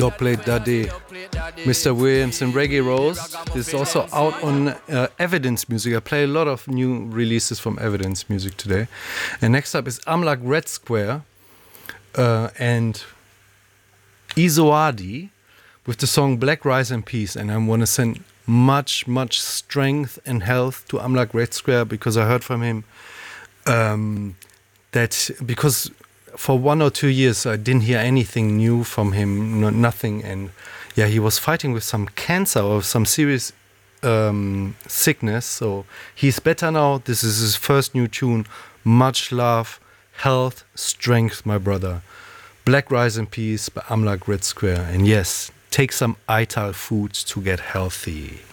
Doble Daddy, Mr. Williams and Reggae Rose. This is also out on Evidence Music. I play a lot of new releases from Evidence Music today. And next up is Amlak Red Square and Izoadi with the song Black Rise and Peace. And I want to send much strength and health to Amlak Red Square, because I heard from him that because for 1 or 2 years I didn't hear anything new from him, nothing. And yeah, he was fighting with some cancer or some serious sickness. So he's better now. This is his first new tune. Much love, health, strength, my brother. Black Rise and Peace by Amlak Red Square. And yes, take some Ital foods to get healthy.